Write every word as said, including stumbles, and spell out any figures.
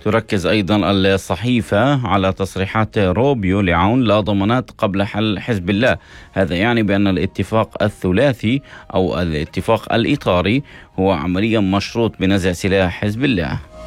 تركز أيضا الصحيفة على تصريحات روبيو لعون لا ضمانات قبل حل حزب الله. هذا يعني بأن الاتفاق الثلاثي أو الاتفاق الإطاري هو عمليا مشروط بنزع سلاح حزب الله.